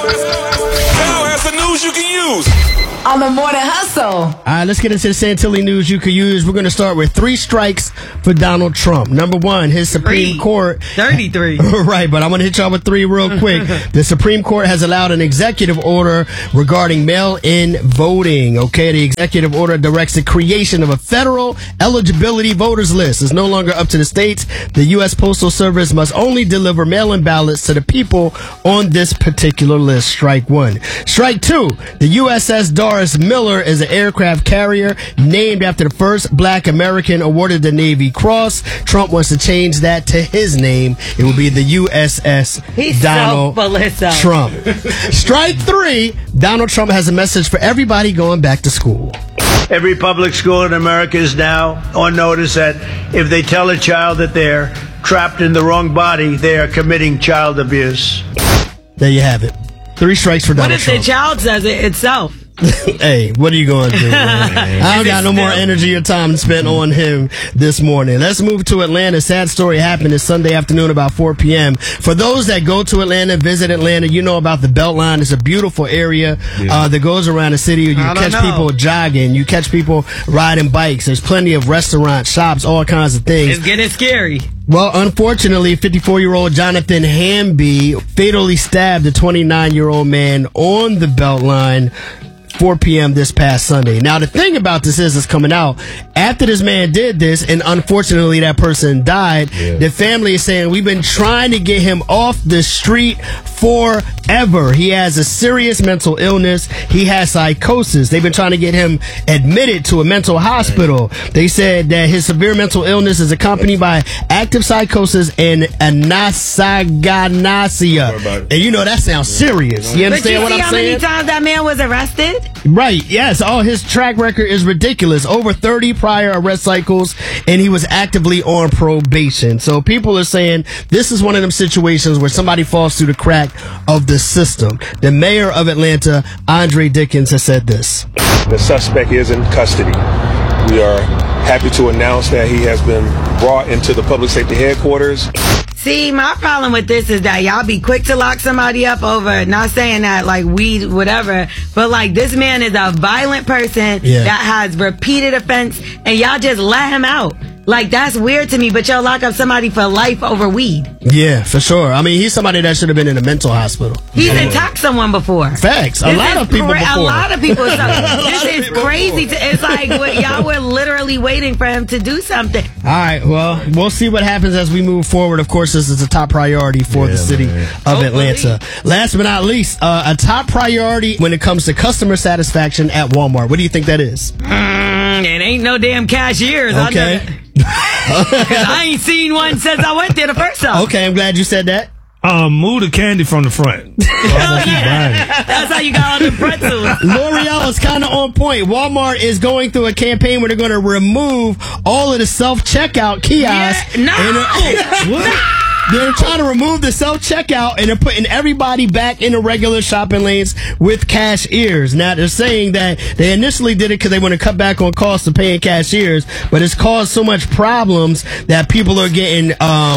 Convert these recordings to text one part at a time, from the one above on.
Kyle has the news you can use. On the Morning Hustle. All right, let's get into the Santilli news you could use. We're going to start with 3 strikes for Donald Trump. Number 1, his Supreme Court. 33. Right, but I'm going to hit y'all with 3 real quick. The Supreme Court has allowed an executive order regarding mail-in voting. Okay, the executive order directs the creation of a federal eligibility voters list. It's no longer up to the states. The U.S. Postal Service must only deliver mail-in ballots to the people on this particular list. Strike 1. Strike 2. The USS Doris Miller is an aircraft carrier named after the first black American awarded the Navy Cross. Trump wants to change that to his name. It will be the USS Donald Trump. Strike 3. Donald Trump has a message for everybody going back to school. Every public school in America is now on notice that if they tell a child that they're trapped in the wrong body, they are committing child abuse. There you have it. 3 strikes for Donald Trump. What if the child says it itself? Hey, what are you going to do? I don't got no more energy or time to spend on him this morning. Let's move to Atlanta. Sad story happened this Sunday afternoon about 4 p.m. For those that go to Atlanta, visit Atlanta, you know about the Beltline. It's a beautiful area that goes around the city. You catch people jogging. You catch people riding bikes. There's plenty of restaurants, shops, all kinds of things. It's getting scary. Well, unfortunately, 54-year-old Jonathan Hamby fatally stabbed a 29-year-old man on the Beltline 4 p.m. this past Sunday. Now, the thing about this is, it's coming out after this man did this, and unfortunately that person died. The family is saying, we've been trying to get him off the street forever. He has a serious mental illness. He has psychosis. They've been trying to get him admitted to a mental hospital. They said that his severe mental illness is accompanied by active psychosis and anosognosia. And you know, that sounds serious. You understand what I'm saying? But you see how many times that man was arrested? Right, yes. Oh, his track record is ridiculous. Over 30 prior arrest cycles, and he was actively on probation. So people are saying this is one of them situations where somebody falls through the crack of the system. The mayor of Atlanta, Andre Dickens, has said this. The suspect is in custody. We are happy to announce that he has been brought into the public safety headquarters. See, my problem with this is that y'all be quick to lock somebody up over, not saying that like weed, whatever, but like this man is a violent person that has repeated offense, and y'all just let him out. Like, that's weird to me, but y'all lock up somebody for life over weed. Yeah, for sure. I mean, he's somebody that should have been in a mental hospital. He's attacked someone before. Facts. A lot of people before. A lot of people. This is crazy. It's like y'all were literally waiting for him to do something. All right, well, we'll see what happens as we move forward. Of course, this is a top priority for the city of Atlanta. Last but not least, a top priority when it comes to customer satisfaction at Walmart. What do you think that is? It ain't no damn cashiers. Okay. I ain't seen one since I went there the first time. Okay, I'm glad you said that. Move the candy from the front. That's how you got all the pretzels. L'Oreal is kind of on point. Walmart is going through a campaign where they're going to remove all of the self-checkout kiosks. They're trying to remove the self-checkout, and they're putting everybody back in the regular shopping lanes with cashiers. Now, they're saying that they initially did it because they want to cut back on costs of paying cashiers, but it's caused so much problems that people are getting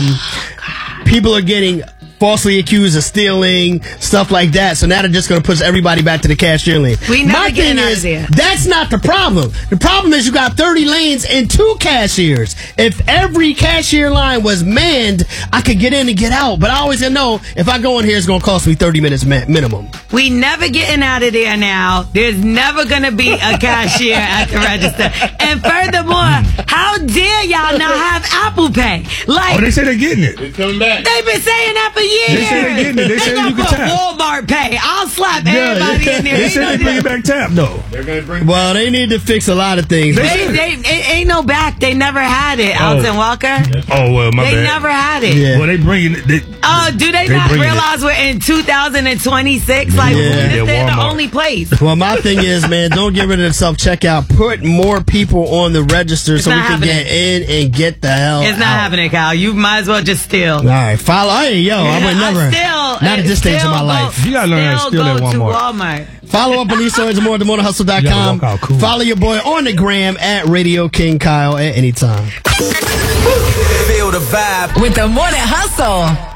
falsely accused of stealing, stuff like that. So now they're just going to push everybody back to the cashier lane. My thing is, that's not the problem. The problem is you got 30 lanes and 2 cashiers. If every cashier line was manned, I could get in and get out. But I always know if I go in here, it's going to cost me 30 minutes minimum. We never getting out of there now. There's never going to be a cashier at the register. And furthermore, how dare y'all not have Apple Pay? Like, they say they're getting it. It's coming back. They've been saying that for years. They say they're getting it. They say you can tap. Walmart Pay. I'll slap everybody in there. They say they bring it back tap, though. Well, they need to fix a lot of things. It ain't no back. They never had it, Alton Walker. Oh, well, my bad. They never had it. Yeah. Well, they bringing it. Do they not realize we're in 2026? Like, this is the only place. Well, my thing is, man, don't get rid of the self-checkout. Put more people on the register so we can get in and get the hell out. It's not happening, Kyle. You might as well just steal. All right, follow. Hey, yo, I would never. Not at this stage of my life. You gotta learn how to steal at Walmart. Follow up on these stories and more at themorninghustle.com. Cool. Follow your boy on the gram at Radio King Kyle at any time. Feel the vibe with the Morning Hustle.